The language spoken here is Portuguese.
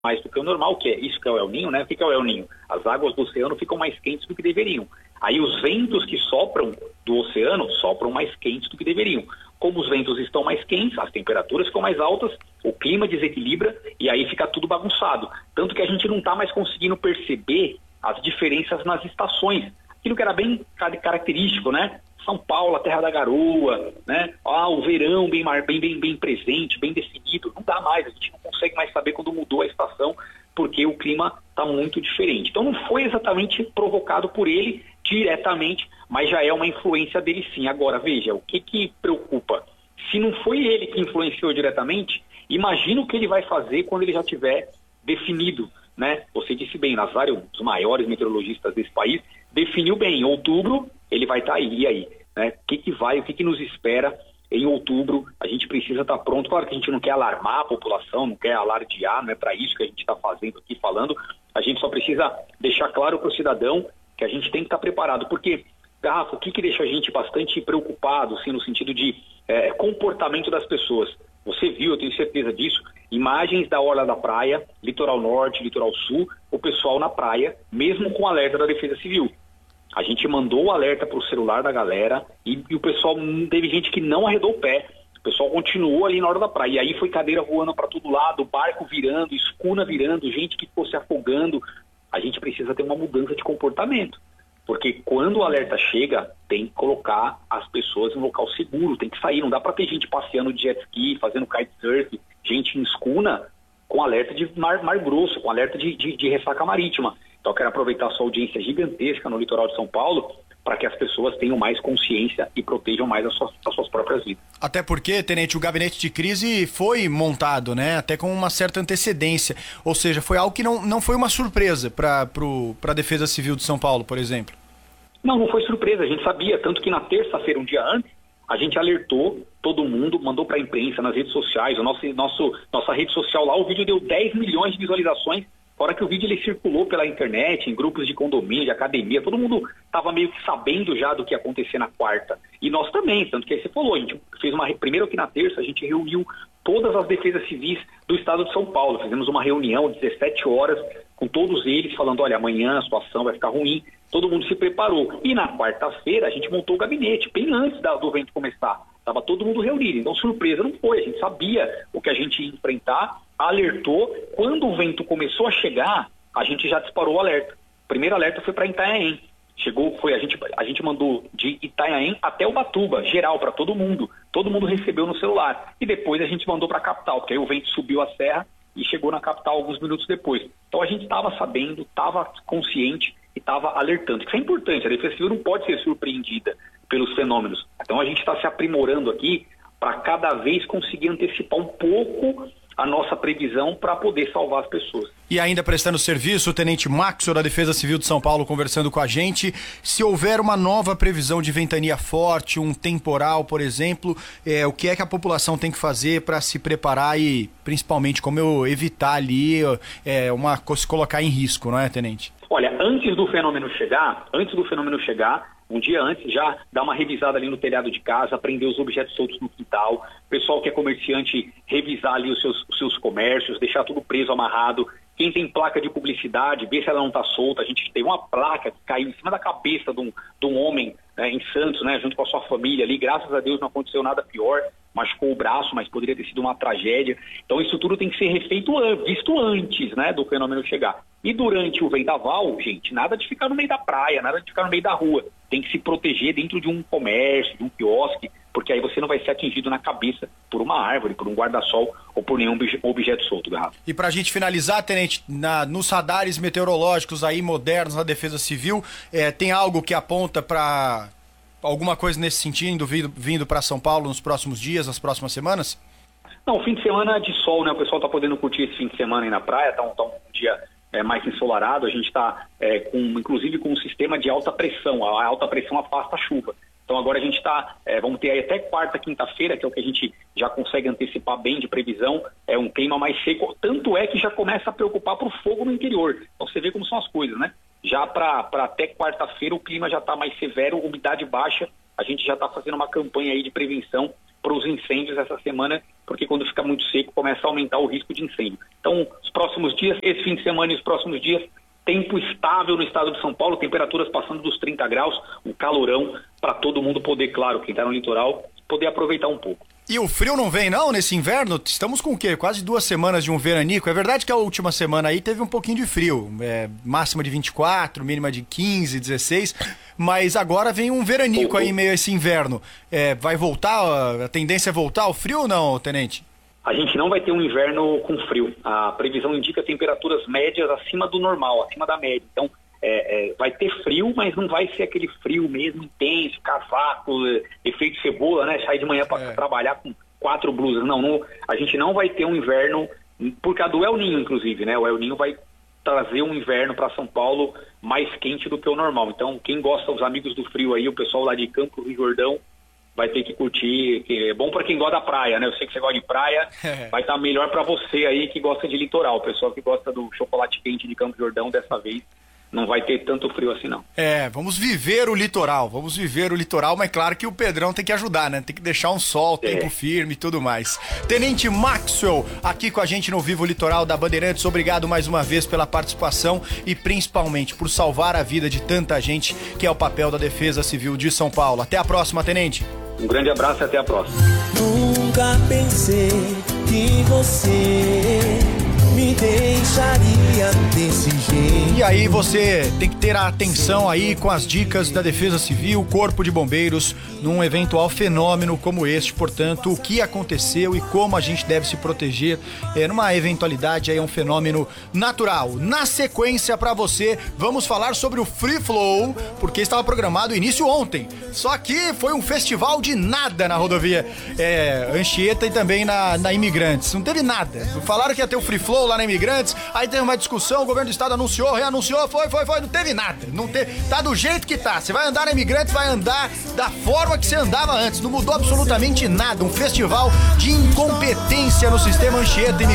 mais do que o normal, que é isso que é o El Niño, né? O que é o El Niño? As águas do oceano ficam mais quentes do que deveriam. Aí os ventos que sopram do oceano sopram mais quentes do que deveriam. Como os ventos estão mais quentes, as temperaturas ficam mais altas, o clima desequilibra e aí fica tudo bagunçado. Tanto que a gente não está mais conseguindo perceber as diferenças nas estações. Aquilo que era bem característico, né? São Paulo, a terra da garoa, né? O verão bem presente, bem definido. Não dá mais, a gente não consegue mais saber quando mudou a estação, porque o clima está muito diferente. Então não foi exatamente provocado por ele diretamente, mas já é uma influência dele sim. Agora, veja, o que preocupa? Se não foi ele que influenciou diretamente, imagina o que ele vai fazer quando ele já tiver definido, né? Você disse bem, Nazário, um dos maiores meteorologistas desse país, definiu bem, em outubro ele vai estar aí, e aí? Né? O que nos espera em outubro? A gente precisa estar pronto. Claro que a gente não quer alarmar a população, não quer alardear, não é para isso que a gente está fazendo aqui, falando. A gente só precisa deixar claro para o cidadão que a gente tem que estar preparado, porque, Garrafa, o que deixa a gente bastante preocupado, assim, no sentido de comportamento das pessoas? Você viu, eu tenho certeza disso, imagens da orla da praia, litoral norte, litoral sul, o pessoal na praia, mesmo com alerta da Defesa Civil. A gente mandou o alerta para o celular da galera e o pessoal, teve gente que não arredou o pé. O pessoal continuou ali na hora da praia. E aí foi cadeira voando para todo lado, barco virando, escuna virando, gente que ficou se afogando. A gente precisa ter uma mudança de comportamento. Porque quando o alerta chega, tem que colocar as pessoas em um local seguro, tem que sair. Não dá para ter gente passeando de jet ski, fazendo kitesurf, gente em escuna com alerta de mar grosso, com alerta de ressaca marítima. Então eu quero aproveitar a sua audiência gigantesca no litoral de São Paulo para que as pessoas tenham mais consciência e protejam mais as suas próprias vidas. Até porque, Tenente, o gabinete de crise foi montado, né? Até com uma certa antecedência. Ou seja, foi algo que não foi uma surpresa para a Defesa Civil de São Paulo, por exemplo. Não foi surpresa. A gente sabia, tanto que na terça-feira, um dia antes, a gente alertou todo mundo, mandou para a imprensa, nas redes sociais, nossa rede social lá, o vídeo deu 10 milhões de visualizações. Fora que o vídeo ele circulou pela internet, em grupos de condomínio, de academia, todo mundo estava meio que sabendo já do que ia acontecer na quarta. E nós também, tanto que aí você falou, a gente fez primeiro que na terça, a gente reuniu todas as defesas civis do estado de São Paulo. Fizemos uma reunião de 17 horas com todos eles, falando, olha, amanhã a situação vai ficar ruim. Todo mundo se preparou. E na quarta-feira a gente montou o gabinete, bem antes do vento começar. Estava todo mundo reunido, então surpresa não foi, a gente sabia o que a gente ia enfrentar, alertou. Quando o vento começou a chegar, a gente já disparou o alerta. O primeiro alerta foi para Itanhaém. A gente mandou de Itanhaém até Ubatuba, geral, para todo mundo. Todo mundo recebeu no celular. E depois a gente mandou para a capital, porque aí o vento subiu a serra e chegou na capital alguns minutos depois. Então a gente estava sabendo, estava consciente e estava alertando. Isso é importante, a Defesa Civil não pode ser surpreendida pelos fenômenos. Então a gente está se aprimorando aqui para cada vez conseguir antecipar um pouco a nossa previsão para poder salvar as pessoas. E ainda prestando serviço, o Tenente Maxwell da Defesa Civil de São Paulo conversando com a gente. Se houver uma nova previsão de ventania forte, um temporal, por exemplo, o que é que a população tem que fazer para se preparar e, principalmente, como evitar ali se colocar em risco, não é, Tenente? Olha, antes do fenômeno chegar, um dia antes, já dá uma revisada ali no telhado de casa, prender os objetos soltos no quintal, o pessoal que é comerciante revisar ali os seus comércios, deixar tudo preso, amarrado. Quem tem placa de publicidade, ver se ela não está solta. A gente tem uma placa que caiu em cima da cabeça de um homem, né, em Santos, né, junto com a sua família ali. Graças a Deus não aconteceu nada pior, machucou o braço, mas poderia ter sido uma tragédia. Então isso tudo tem que ser visto antes, né, do fenômeno chegar. E durante o vendaval, gente, nada de ficar no meio da praia, nada de ficar no meio da rua. Tem que se proteger dentro de um comércio, de um quiosque, porque aí você não vai ser atingido na cabeça por uma árvore, por um guarda-sol ou por nenhum objeto solto, Garrafa. E pra gente finalizar, Tenente, nos radares meteorológicos aí modernos na Defesa Civil, tem algo que aponta para alguma coisa nesse sentido vindo para São Paulo nos próximos dias, nas próximas semanas? Não, fim de semana de sol, né? O pessoal tá podendo curtir esse fim de semana aí na praia, tá um dia mais ensolarado. A gente está inclusive com um sistema de alta pressão. A alta pressão afasta a chuva. Então agora a gente vamos ter aí até quarta, quinta-feira, que é o que a gente já consegue antecipar bem de previsão, é um clima mais seco, tanto é que já começa a preocupar para o fogo no interior. Então você vê como são as coisas, né? Já para até quarta-feira o clima já está mais severo, umidade baixa, a gente já está fazendo uma campanha aí de prevenção para os incêndios essa semana, porque quando fica muito seco começa a aumentar o risco de incêndio. Então, os próximos dias, esse fim de semana e os próximos dias, tempo estável no estado de São Paulo, temperaturas passando dos 30 graus, um calorão para todo mundo poder, claro, quem está no litoral, poder aproveitar um pouco. E o frio não vem não nesse inverno? Estamos com o quê? Quase 2 semanas de um veranico. É verdade que a última semana aí teve um pouquinho de frio, máxima de 24, mínima de 15, 16, mas agora vem um veranico aí meio a esse inverno. Vai voltar, a tendência é voltar o frio ou não, tenente? A gente não vai ter um inverno com frio. A previsão indica temperaturas médias acima do normal, acima da média. Então, vai ter frio, mas não vai ser aquele frio mesmo intenso, casaco, efeito cebola, né? Sair de manhã para trabalhar com 4 blusas. Não, a gente não vai ter um inverno, por causa do El Niño, inclusive, né? O El Niño vai trazer um inverno para São Paulo mais quente do que o normal. Então, quem gosta, os amigos do frio aí, o pessoal lá de Campos do Jordão, vai ter que curtir, que é bom para quem gosta da praia, né? Eu sei que você gosta de praia, vai estar melhor para você aí que gosta de litoral. O pessoal que gosta do chocolate quente de Campos do Jordão, dessa vez, não vai ter tanto frio assim, não. Vamos viver o litoral, mas claro que o Pedrão tem que ajudar, né? Tem que deixar um sol, tempo firme e tudo mais. Tenente Maxwell, aqui com a gente no Vivo Litoral da Bandeirantes, obrigado mais uma vez pela participação e principalmente por salvar a vida de tanta gente, que é o papel da Defesa Civil de São Paulo. Até a próxima, tenente. Um grande abraço e até a próxima. Nunca pensei que você me deixaria desse jeito. E aí você tem que ter a atenção aí com as dicas da Defesa Civil, Corpo de Bombeiros, num eventual fenômeno como este. Portanto, o que aconteceu e como a gente deve se proteger numa eventualidade aí, um fenômeno natural. Na sequência, para você, vamos falar sobre o Free Flow, porque estava programado o início ontem. Só que foi um festival de nada na rodovia Anchieta e também na Imigrantes. Não teve nada. Falaram que ia ter o Free Flow lá na Imigrantes, aí teve uma discussão, o governo do estado anunciou, reanunciou, foi, não teve nada. Tá do jeito que tá. Você vai andar na Imigrantes, vai andar da forma que você andava antes. Não mudou absolutamente nada. Um festival de incompetência no sistema Anchieta